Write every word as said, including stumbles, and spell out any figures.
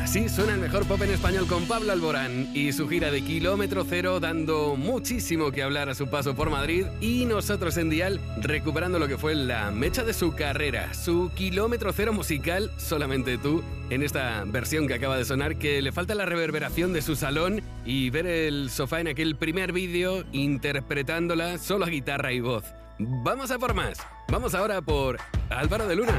Así suena el mejor pop en español con Pablo Alborán y su gira de Kilómetro Cero, dando muchísimo que hablar a su paso por Madrid, y nosotros en Dial recuperando lo que fue la mecha de su carrera, su Kilómetro Cero musical, Solamente tú, en esta versión que acaba de sonar, que le falta la reverberación de su salón y ver el sofá en aquel primer vídeo interpretándola solo a guitarra y voz. Vamos a por más. Vamos ahora por Álvaro de Luna.